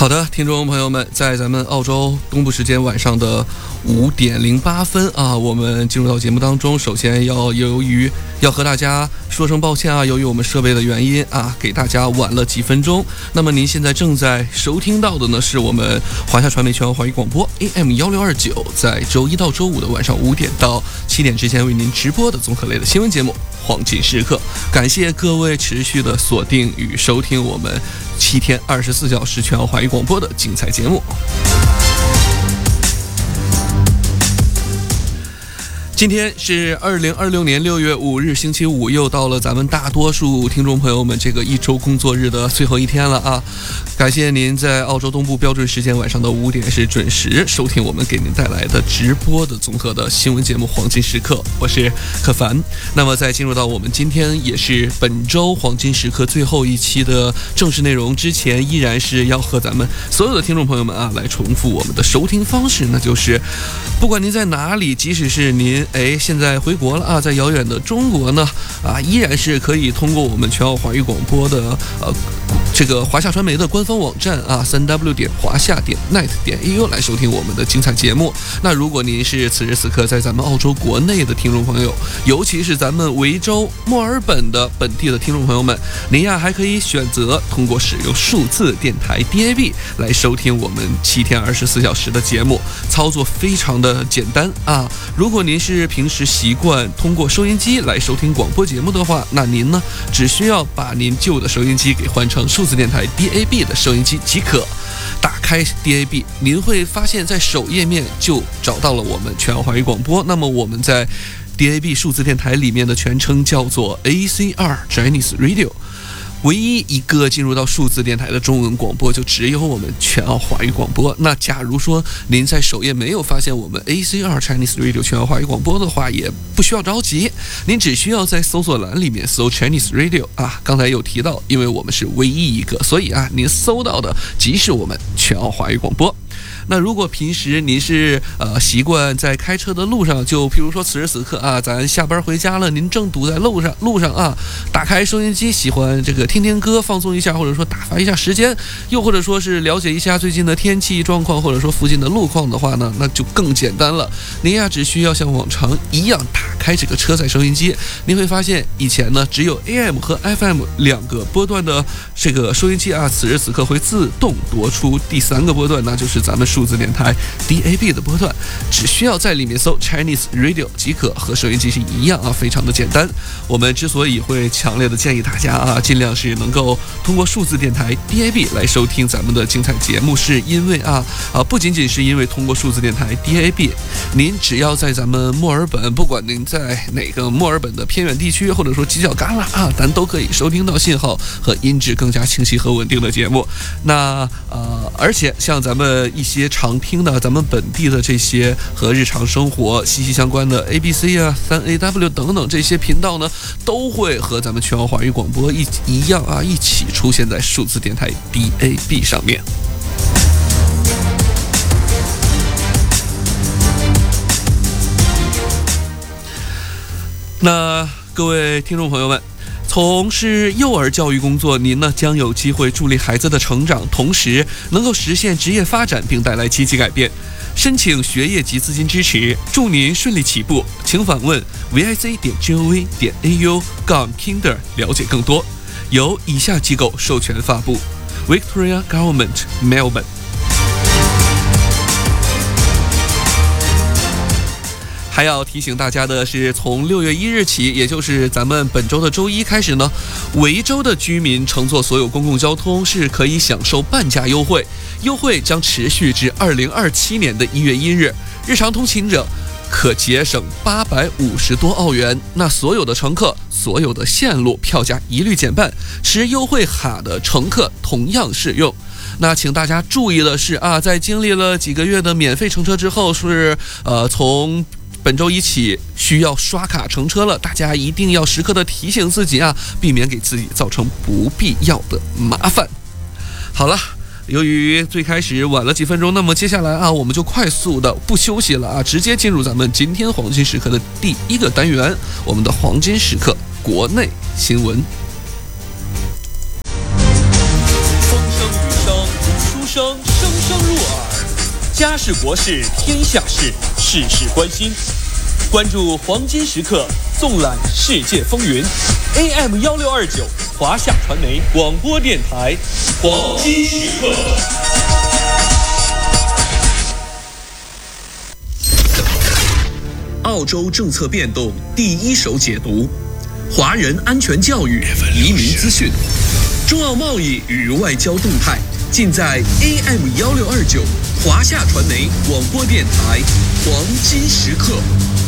好的，听众朋友们，在咱们澳洲东部时间晚上的5:08啊，我们进入到节目当中。首先由于要和大家说声抱歉啊，由于我们设备的原因啊，给大家晚了几分钟。那么您现在正在收听到的呢，是我们华夏传媒全球华语广播 AM1629，在周一到周五的晚上5点到7点之间为您直播的综合类的新闻节目《黄金时刻》。感谢各位持续的锁定与收听我们7天24小时全球华语广播的精彩节目。今天是2026年6月5日星期五，又到了咱们大多数听众朋友们这个一周工作日的最后一天了啊！感谢您在澳洲东部标准时间晚上的5点是准时收听我们给您带来的直播的综合的新闻节目《黄金时刻》，我是可凡。那么在进入到我们今天也是本周《黄金时刻》最后一期的正式内容之前，依然是要和咱们所有的听众朋友们啊来重复我们的收听方式，那就是不管您在哪里，即使是您现在回国了啊，在遥远的中国呢依然是可以通过我们全澳华语广播的这个华夏传媒的官方网站啊，3w.华夏.net.au 来收听我们的精彩节目。那如果您是此时此刻在咱们澳洲国内的听众朋友，尤其是咱们维州墨尔本的本地的听众朋友们，您还可以选择通过使用数字电台 DAB 来收听我们7天24小时的节目，操作非常的简单啊。如果您是平时习惯通过收音机来收听广播节目的话，那您呢只需要把您旧的收音机给换成数字电台 DAB 的收音机即可。打开 DAB， 您会发现在首页面就找到了我们全澳华语广播。那么我们在 DAB 数字电台里面的全称叫做 ACR Chinese Radio，唯一一个进入到数字电台的中文广播就只有我们全澳华语广播。那假如说您在首页没有发现我们 ACR Chinese Radio 全澳华语广播的话，也不需要着急，您只需要在搜索栏里面搜 Chinese Radio 啊。刚才有提到，因为我们是唯一一个，所以您搜到的即是我们全澳华语广播。那如果平时您是习惯在开车的路上，就譬如说此时此刻啊，咱下班回家了，您正堵在路上啊，打开收音机，喜欢这个听听歌放松一下，或者说打发一下时间，又或者说是了解一下最近的天气状况，或者说附近的路况的话呢，那就更简单了。您只需要像往常一样打开这个车载收音机，您会发现以前呢只有 AM 和 FM 两个波段的这个收音机啊，此时此刻会自动夺出第3个波段，那就是咱们数字电台 DAB 的波段，只需要在里面搜 Chinese Radio 即可，和收音机是一样啊，非常的简单。我们之所以会强烈的建议大家尽量是能够通过数字电台 DAB 来收听咱们的精彩节目，是因为不仅仅是因为通过数字电台 DAB， 您只要在咱们墨尔本，不管您在哪个墨尔本的偏远地区，或者说犄角旮旯咱都可以收听到信号和音质更加清晰和稳定的节目。那而且像咱们一些常听的咱们本地的这些和日常生活息息相关的 ABC 3AW 等等这些频道呢，都会和咱们全澳华语广播一样一起出现在数字电台 DAB 上面。那各位听众朋友们，从事幼儿教育工作，您呢将有机会助力孩子的成长，同时能够实现职业发展并带来积极改变。申请学业及资金支持，祝您顺利起步。请访问 vic.gov.au/kinder 了解更多。由以下机构授权发布 ：Victoria Government Melbourne。还要提醒大家的是，从6月1日起，也就是咱们本周的周一开始呢，维州的居民乘坐所有公共交通是可以享受半价优惠，优惠将持续至2027年的1月1日。日常通勤者可节省850多澳元。那所有的乘客、所有的线路票价一律减半，持优惠卡的乘客同样适用。那请大家注意的是在经历了几个月的免费乘车之后，是从本周一起需要刷卡乘车了，大家一定要时刻的提醒自己避免给自己造成不必要的麻烦。好了，由于最开始晚了几分钟，那么接下来我们就快速的不休息了直接进入咱们今天黄金时刻的第1个单元，我们的黄金时刻国内新闻。 风声雨声如书声声声入耳，家事国事天下事，事事关心。关注黄金时刻，纵览世界风云。AM1629，华夏传媒广播电台，黄金时刻。 澳洲政策变动第一手解读，华人安全教育、移民资讯，中澳贸易与外交动态，尽在 AM1629 华夏传媒广播电台黄金时刻。